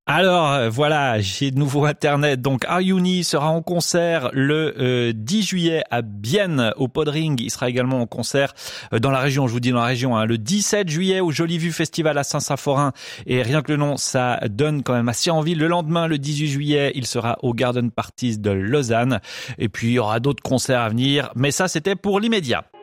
Alors voilà, j'ai de nouveau Internet. Donc Ayuni sera en concert le 10 juillet à Bienne au Podring. Il sera également en concert dans la région, je vous dis dans la région, le 17 juillet au Jolie Vue Festival à Saint-Symphorien. Et rien que le nom, ça donne quand même assez envie. Le lendemain, le 18 juillet, il sera au Garden Parties de Lausanne. Et puis il y aura d'autres concerts à venir. Mais ça, c'était pour l'immédiat.